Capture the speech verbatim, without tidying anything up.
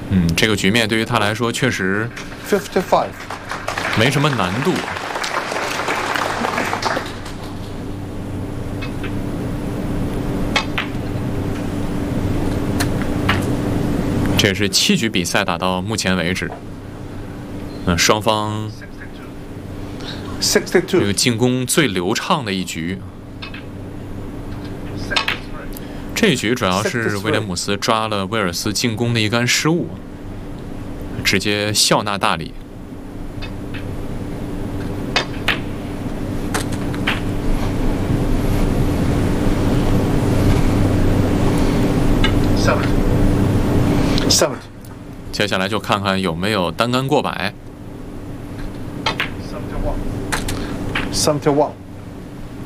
嗯，这个局面对于他来说确实 fifty-five 没什么难度。这是七局比赛打到目前为止，嗯，双方这 sixty-two 个进攻最流畅的一局。这一局主要是威廉姆斯抓了威尔斯进攻的一杆失误，直接笑纳大礼。 seven 接下来就看看有没有单杆过百。 seventy-one